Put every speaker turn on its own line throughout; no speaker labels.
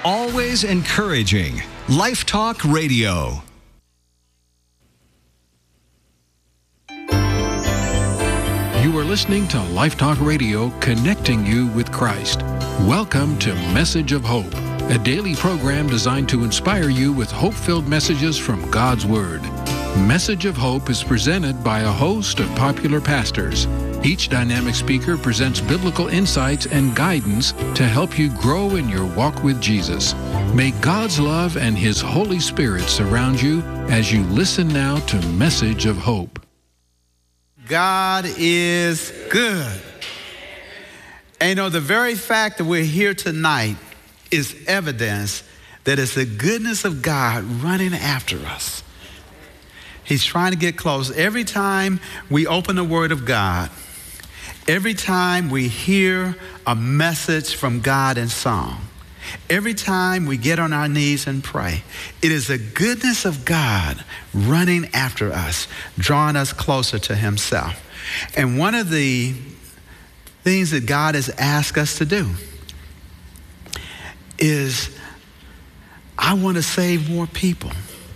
always encouraging. Life Talk Radio.
You are listening to Life Talk Radio, connecting you with Christ. Welcome to Message of Hope, a daily program designed to inspire you with hope-filled messages from God's Word. Message of Hope is presented by a host of popular pastors. Each dynamic speaker presents biblical insights and guidance to help you grow in your walk with Jesus. May God's love and His Holy Spirit surround you as you listen now to Message of Hope.
God is good. And you know, the very fact that we're here tonight is evidence that it's the goodness of God running after us. He's trying to get close. Every time we open the Word of God, every time we hear a message from God in song, every time we get on our knees and pray, it is the goodness of God running after us, drawing us closer to Himself. And one of the things that God has asked us to do is, I want to save more people.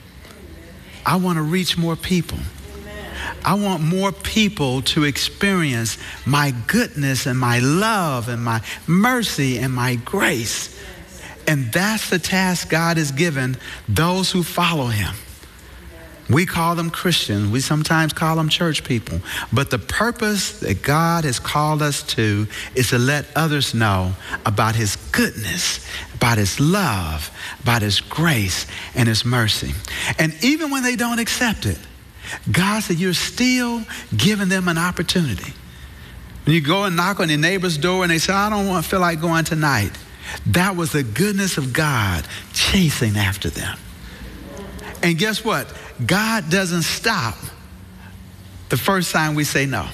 I want to reach more people. I want more people to experience my goodness and my love and my mercy and my grace. And that's the task God has given those who follow Him. We call them Christians. We sometimes call them church people. But the purpose that God has called us to is to let others know about His goodness, about His love, about His grace and His mercy. And even when they don't accept it, God said, you're still giving them an opportunity. When you go and knock on your neighbor's door and they say, I don't feel like going tonight. That was the goodness of God chasing after them. And guess what? God doesn't stop the first time we say no.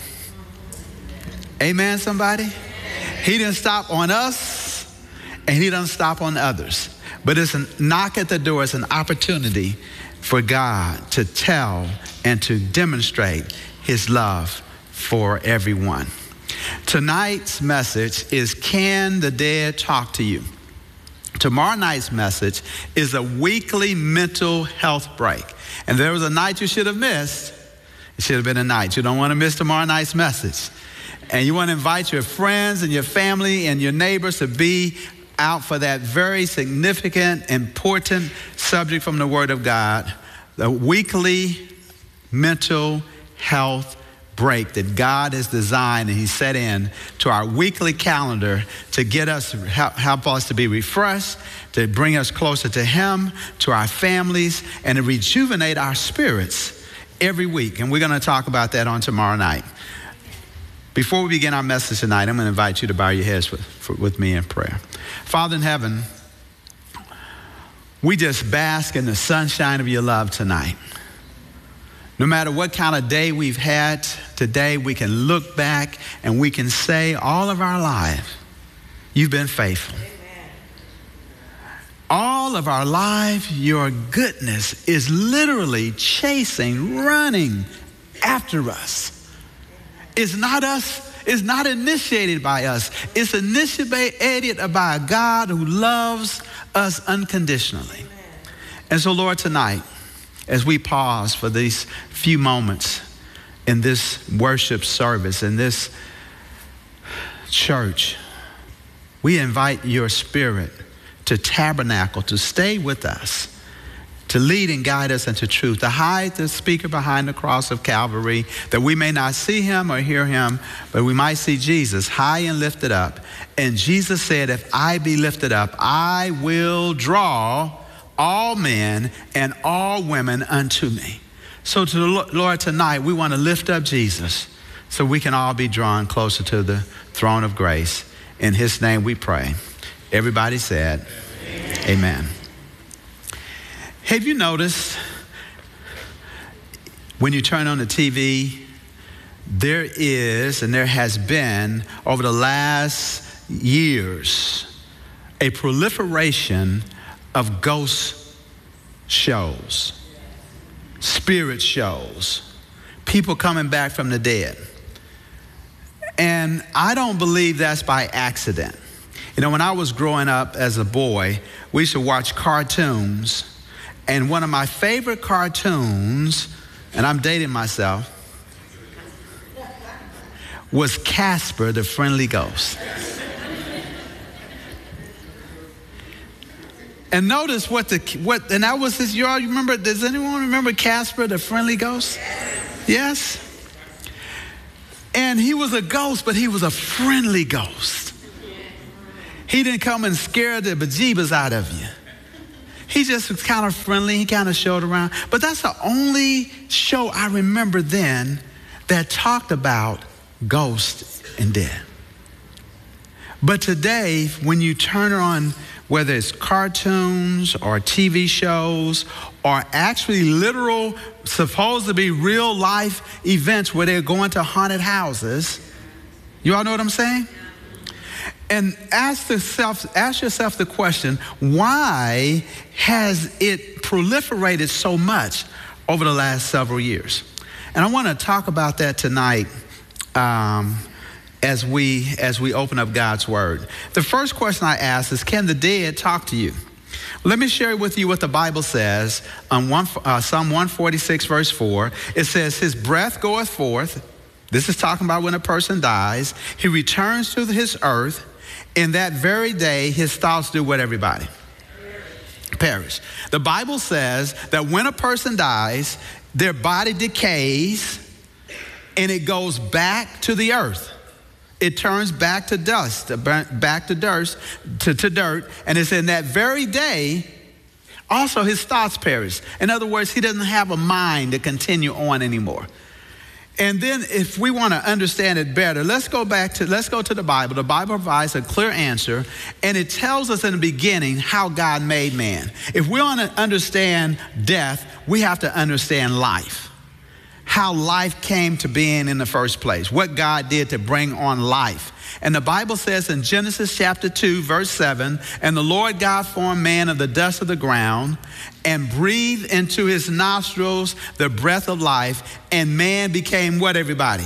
Amen, somebody? He didn't stop on us, and He doesn't stop on others. But it's a knock at the door. It's an opportunity for God to tell and to demonstrate His love for everyone. Tonight's message is, Can the Dead Talk to You? Tomorrow night's message is a weekly mental health break. And there was a night you should have missed. It should have been a night. You don't want to miss tomorrow night's message. And you want to invite your friends and your family and your neighbors to be out for that very significant, important subject from the Word of God, the weekly mental health break that God has designed and He set in to our weekly calendar to get us, help us to be refreshed, to bring us closer to Him, to our families, and to rejuvenate our spirits every week. And we're going to talk about that on tomorrow night. Before we begin our message tonight, I'm going to invite you to bow your heads with me in prayer. Father in heaven, we just bask in the sunshine of Your love tonight. No matter what kind of day we've had today, we can look back and we can say all of our life, You've been faithful. Amen. All of our life, Your goodness is literally chasing, running after us. It's not us. It's not initiated by us. It's initiated by a God who loves us unconditionally. And so, Lord, tonight, as we pause for these few moments in this worship service, in this church, we invite Your Spirit to tabernacle, to stay with us, to lead and guide us into truth, to hide the speaker behind the cross of Calvary, that we may not see Him or hear Him, but we might see Jesus high and lifted up. And Jesus said, if I be lifted up, I will draw all men and all women unto me. So to the Lord tonight, we want to lift up Jesus so we can all be drawn closer to the throne of grace. In His name we pray. Everybody said, Amen. Amen. Have you noticed when you turn on the TV, there is and there has been over the last years a proliferation of ghost shows, spirit shows, people coming back from the dead. And I don't believe that's by accident. You know, when I was growing up as a boy, we used to watch cartoons. And one of my favorite cartoons, and I'm dating myself, was Casper the Friendly Ghost. And notice and that was his, you all remember, does anyone remember Casper the Friendly Ghost? Yes? And he was a ghost, but he was a friendly ghost. He didn't come and scare the bejeebas out of you. He just was kind of friendly. He kind of showed around. But that's the only show I remember then that talked about ghosts and death. But today, when you turn on, whether it's cartoons or TV shows or actually literal, supposed to be real life events where they're going to haunted houses, you all know what I'm saying? And ask yourself the question, why has it proliferated so much over the last several years? And I want to talk about that tonight as we open up God's Word. The first question I ask is, can the dead talk to you? Let me share with you what the Bible says on Psalm 146, verse 4. It says, his breath goeth forth. This is talking about when a person dies. He returns to his earth. In that very day, his thoughts do what, everybody? Perish. The Bible says that when a person dies, their body decays and it goes back to the earth. It turns back to dust, back to dirt, to dirt. And it's in that very day, also his thoughts perish. In other words, he doesn't have a mind to continue on anymore. And then if we want to understand it better, let's go to the Bible. The Bible provides a clear answer, and it tells us in the beginning how God made man. If we want to understand death, we have to understand life. How life came to being in the first place. What God did to bring on life. And the Bible says in Genesis chapter 2, verse 7, and the Lord God formed man of the dust of the ground and breathed into his nostrils the breath of life, and man became what, everybody?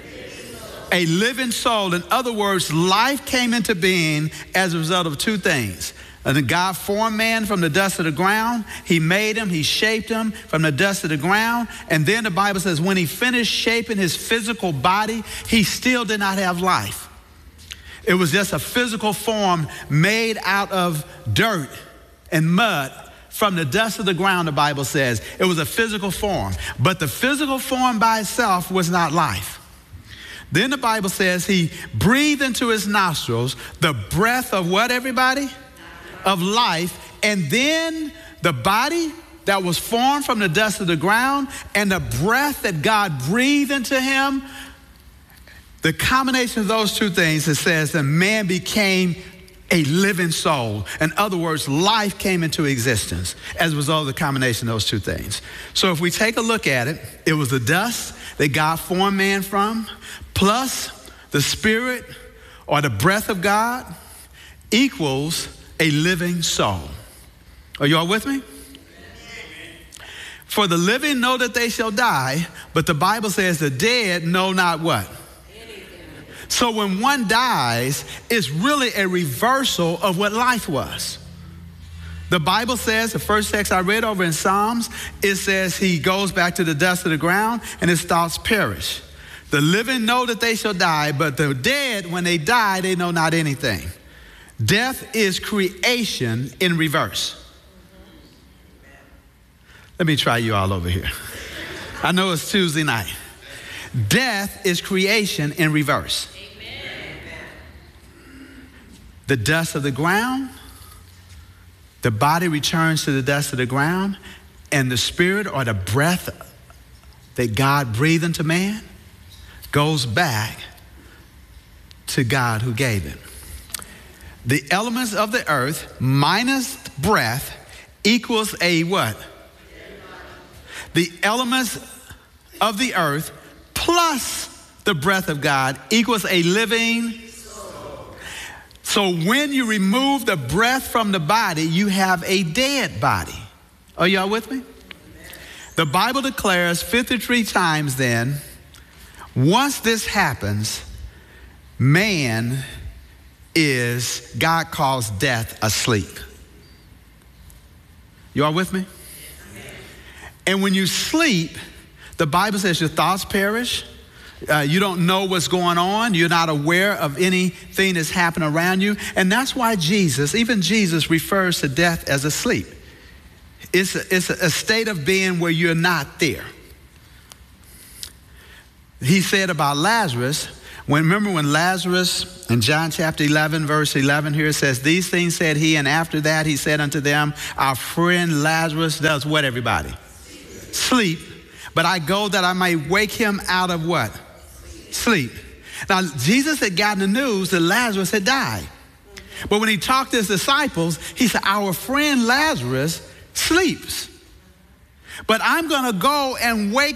A living soul. In other words, life came into being as a result of two things. And then God formed man from the dust of the ground. He made him, he shaped him from the dust of the ground. And then the Bible says when he finished shaping his physical body, he still did not have life. It was just a physical form made out of dirt and mud from the dust of the ground, the Bible says. It was a physical form. But the physical form by itself was not life. Then the Bible says he breathed into his nostrils the breath of what, everybody? Of life. And then the body that was formed from the dust of the ground and the breath that God breathed into him, the combination of those two things, it says that man became a living soul. In other words, life came into existence as a result of the combination of those two things. So if we take a look at it, it was the dust that God formed man from, plus the spirit or the breath of God equals a living soul. Are you all with me? For the living know that they shall die, but the Bible says the dead know not what? So when one dies, it's really a reversal of what life was. The Bible says, the first text I read over in Psalms, it says he goes back to the dust of the ground and his thoughts perish. The living know that they shall die, but the dead, when they die, they know not anything. Death is creation in reverse. Let me try you all over here. I know it's Tuesday night. Death is creation in reverse. The dust of the ground, the body returns to the dust of the ground, and the spirit or the breath that God breathed into man goes back to God who gave it. The elements of the earth minus breath equals a what? The elements of the earth plus the breath of God equals a living soul. So when you remove the breath from the body, you have a dead body. Are y'all with me? The Bible declares 53 times then, once this happens, man is God calls death asleep. You all with me? And when you sleep, the Bible says your thoughts perish. You don't know what's going on. You're not aware of anything that's happening around you. And that's why even Jesus refers to death as a sleep. It's a state of being where you're not there. He said about Lazarus, remember when Lazarus, in John chapter 11, verse 11 here, it says, these things said he, and after that he said unto them, our friend Lazarus does what, everybody? Sleep. But I go that I may wake him out of what? Sleep. Now, Jesus had gotten the news that Lazarus had died. But when he talked to his disciples, he said, our friend Lazarus sleeps. But I'm going to go and wake